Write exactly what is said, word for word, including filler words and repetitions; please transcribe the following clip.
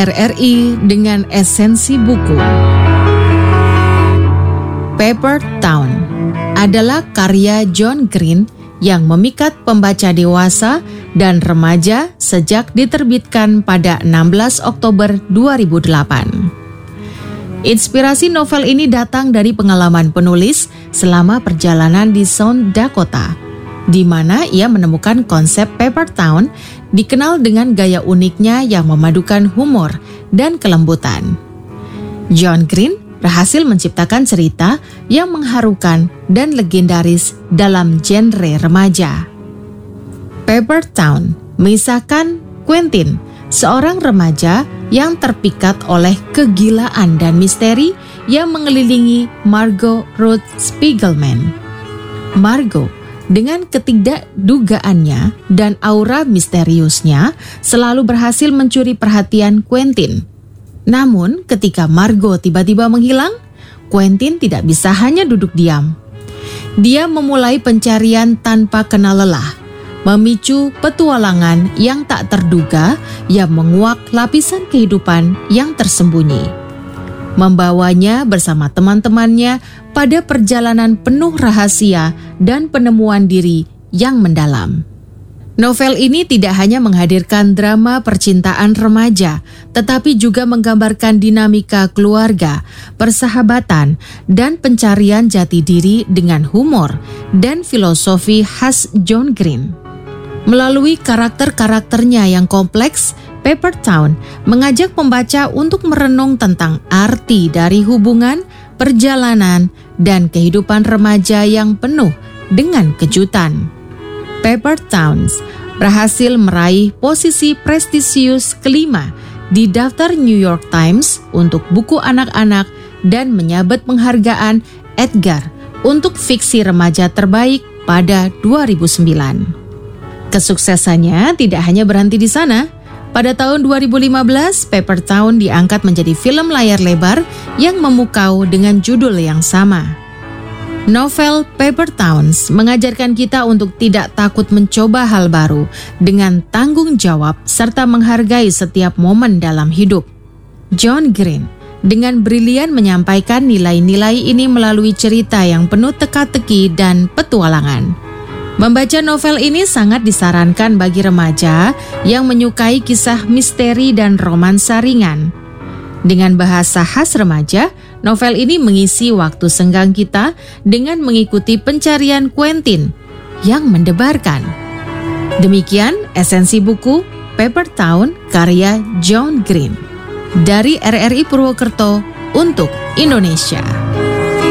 R R I dengan esensi buku. Paper Town adalah karya John Green yang memikat pembaca dewasa dan remaja sejak diterbitkan pada enam belas Oktober dua ribu delapan. Inspirasi novel ini datang dari pengalaman penulis selama perjalanan di South Dakota, di mana ia menemukan konsep Paper Town, dikenal dengan gaya uniknya yang memadukan humor dan kelembutan. John Green berhasil menciptakan cerita yang mengharukan dan legendaris dalam genre remaja. Paper Town mengisahkan Quentin, seorang remaja yang terpikat oleh kegilaan dan misteri yang mengelilingi Margot Ruth Spiegelman. Margot, dengan ketidakdugaannya dan aura misteriusnya, selalu berhasil mencuri perhatian Quentin. Namun, ketika Margot tiba-tiba menghilang, Quentin tidak bisa hanya duduk diam. Dia memulai pencarian tanpa kenal lelah, memicu petualangan yang tak terduga yang menguak lapisan kehidupan yang tersembunyi. Membawanya bersama teman-temannya pada perjalanan penuh rahasia dan penemuan diri yang mendalam. Novel ini tidak hanya menghadirkan drama percintaan remaja, tetapi juga menggambarkan dinamika keluarga, persahabatan, dan pencarian jati diri dengan humor dan filosofi khas John Green. Melalui karakter-karakternya yang kompleks, Paper Town mengajak pembaca untuk merenung tentang arti dari hubungan, perjalanan, dan kehidupan remaja yang penuh dengan kejutan. Paper Town berhasil meraih posisi prestisius kelima di daftar New York Times untuk buku anak-anak dan menyabet penghargaan Edgar untuk fiksi remaja terbaik pada dua ribu sembilan. Kesuksesannya tidak hanya berhenti di sana. Pada tahun dua ribu lima belas, Paper Town diangkat menjadi film layar lebar yang memukau dengan judul yang sama. Novel Paper Town mengajarkan kita untuk tidak takut mencoba hal baru dengan tanggung jawab serta menghargai setiap momen dalam hidup. John Green dengan brilian menyampaikan nilai-nilai ini melalui cerita yang penuh teka-teki dan petualangan. Membaca novel ini sangat disarankan bagi remaja yang menyukai kisah misteri dan romansa ringan. Dengan bahasa khas remaja, novel ini mengisi waktu senggang kita dengan mengikuti pencarian Quentin yang mendebarkan. Demikian esensi buku Paper Town karya John Green dari R R I Purwokerto untuk Indonesia.